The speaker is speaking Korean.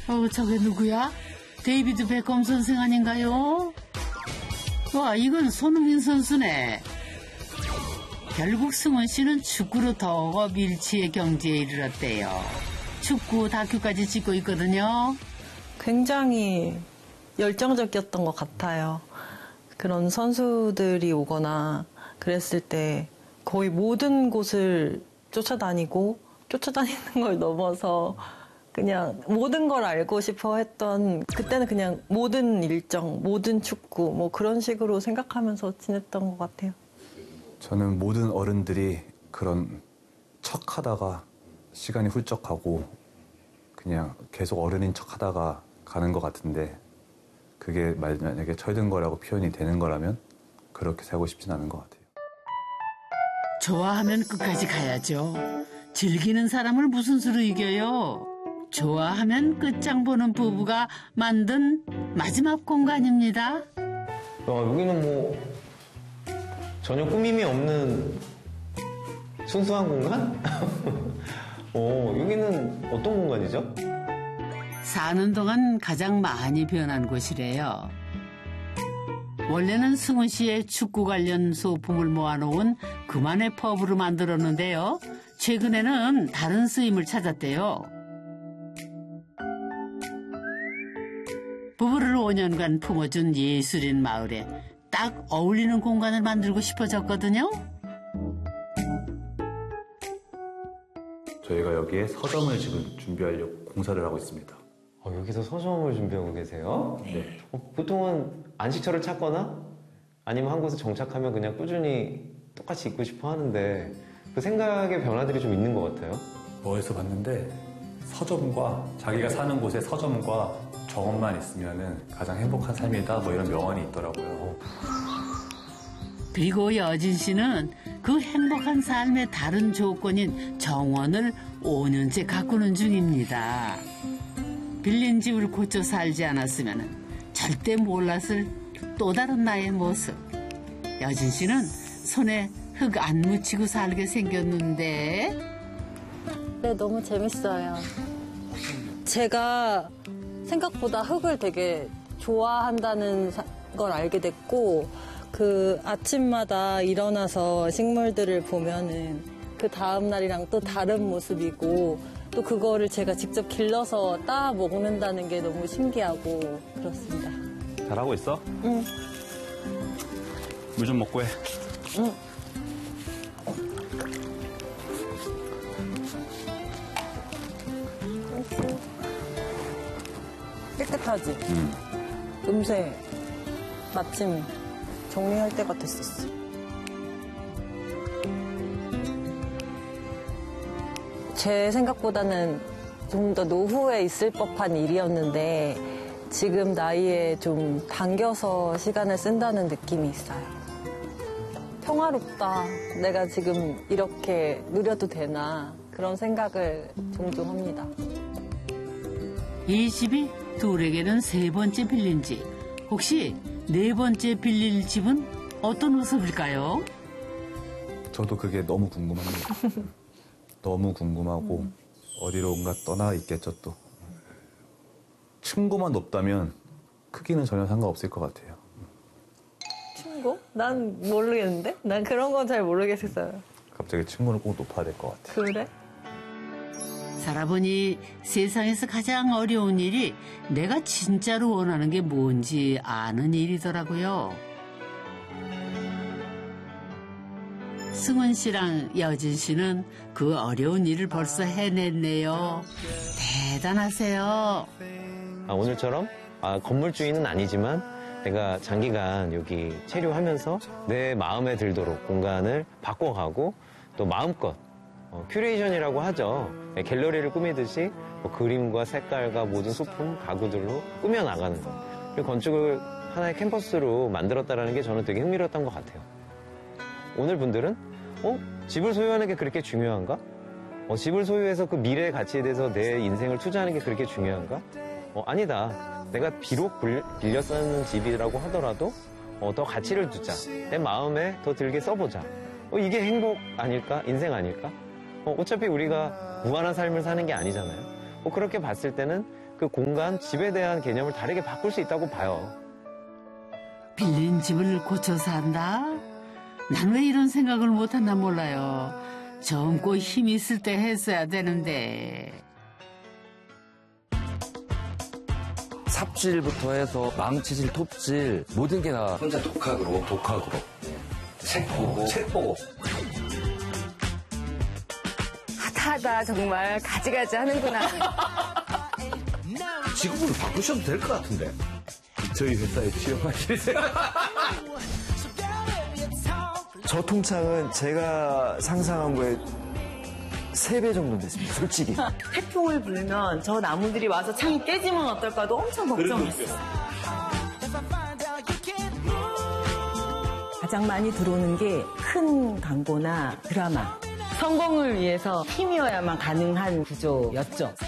저게 누구야? 데이비드 베컴 선생 아닌가요? 와, 이건 손흥민 선수네. 결국 승원 씨는 축구로 더 밀치의 경지에 이르렀대요. 축구 다큐까지 찍고 있거든요. 굉장히 열정적이었던 것 같아요. 그런 선수들이 오거나 그랬을 때 거의 모든 곳을 쫓아다니는 걸 넘어서 그냥 모든 걸 알고 싶어 했던, 그때는 그냥 모든 일정, 모든 축구 뭐 그런 식으로 생각하면서 지냈던 것 같아요. 저는 모든 어른들이 그런 척하다가 시간이 훌쩍 가고 그냥 계속 어른인 척하다가 가는 것 같은데, 그게 만약에 철든 거라고 표현이 되는 거라면 그렇게 살고 싶진 않은 것 같아요. 좋아하면 끝까지 가야죠. 즐기는 사람을 무슨 수로 이겨요. 좋아하면 끝장 보는 부부가 만든 마지막 공간입니다. 여기는 뭐 전혀 꾸밈이 없는 순수한 공간? 여기는 어떤 공간이죠? 사는 동안 가장 많이 변한 곳이래요. 원래는 승훈 씨의 축구 관련 소품을 모아놓은 그만의 펍으로 만들었는데요. 최근에는 다른 쓰임을 찾았대요. 부부를 5년간 품어준 예술인 마을에 딱 어울리는 공간을 만들고 싶어졌거든요. 저희가 여기에 서점을 지금 준비하려고 공사를 하고 있습니다. 여기서 서점을 준비하고 계세요? 네. 보통은 안식처를 찾거나 아니면 한 곳에 정착하면 그냥 꾸준히 똑같이 있고 싶어 하는데 그 생각의 변화들이 좀 있는 것 같아요. 어디서 봤는데 서점과 자기가 사는 곳에 서점과 정원만 있으면은 가장 행복한 삶이다, 뭐 이런 명언이 있더라고요. 그리고 여진 씨는 그 행복한 삶의 다른 조건인 정원을 5년째 가꾸는 중입니다. 빌린 집을 고쳐 살지 않았으면 절대 몰랐을 또 다른 나의 모습. 여진 씨는 손에 흙 안 묻히고 살게 생겼는데. 네, 너무 재밌어요. 제가 생각보다 흙을 되게 좋아한다는 걸 알게 됐고, 그 아침마다 일어나서 식물들을 보면은 그 다음 날이랑 또 다른 모습이고, 또 그거를 제가 직접 길러서 따 먹는다는 게 너무 신기하고 그렇습니다. 잘하고 있어? 응. 물 좀 먹고 해. 응. 깨끗하지? 음새 마침 정리할 때가 됐었어. 제 생각보다는 좀 더 노후에 있을 법한 일이었는데 지금 나이에 좀 당겨서 시간을 쓴다는 느낌이 있어요. 평화롭다. 내가 지금 이렇게 누려도 되나, 그런 생각을 종종 합니다. 이 집이 둘에게는 3번째 빌린 집. 혹시 4번째 빌릴 집은 어떤 모습일까요? 저도 그게 너무 궁금합니다. 너무 궁금하고 어디론가 떠나 있겠죠 또. 층고만 높다면 크기는 전혀 상관없을 것 같아요. 층고? 난 모르겠는데? 난 그런 건 잘 모르겠어요. 갑자기 층고는 꼭 높아야 될 것 같아요. 그래? 살아보니 세상에서 가장 어려운 일이 내가 진짜로 원하는 게 뭔지 아는 일이더라고요. 승훈 씨랑 여진 씨는 그 어려운 일을 벌써 해냈네요. 대단하세요. 오늘처럼 건물주인은 아니지만 내가 장기간 여기 체류하면서 내 마음에 들도록 공간을 바꿔가고 또 마음껏 큐레이션이라고 하죠. 갤러리를 꾸미듯이 그림과 색깔과 모든 소품, 가구들로 꾸며나가는 것. 그리고 건축을 하나의 캠퍼스로 만들었다는 게 저는 되게 흥미로웠던 것 같아요. 오늘 분들은 집을 소유하는 게 그렇게 중요한가? 집을 소유해서 그 미래의 가치에 대해서 내 인생을 투자하는 게 그렇게 중요한가? 아니다. 내가 비록 빌려 쓰는 집이라고 하더라도 더 가치를 두자. 내 마음에 더 들게 써보자. 이게 행복 아닐까? 인생 아닐까? 어차피 우리가 무한한 삶을 사는 게 아니잖아요. 그렇게 봤을 때는 그 공간, 집에 대한 개념을 다르게 바꿀 수 있다고 봐요. 빌린 집을 고쳐 산다? 난 왜 이런 생각을 못했나 몰라요. 젊고 힘 있을 때 했어야 되는데. 삽질부터 해서 망치질, 톱질 모든 게 다 혼자 독학으로. 책 보고. 핫하다 정말 가지가지 하는구나. 직업으로 바꾸셔도 될 것 같은데. 저희 회사에 취업하시세요. 저 통창은 제가 상상한 거에 3배 정도 됐습니다, 솔직히. 태풍을 불면 저 나무들이 와서 창이 깨지면 어떨까도 엄청 걱정했어요. 가장 많이 들어오는 게 큰 광고나 드라마. 성공을 위해서 팀이어야만 가능한 구조였죠.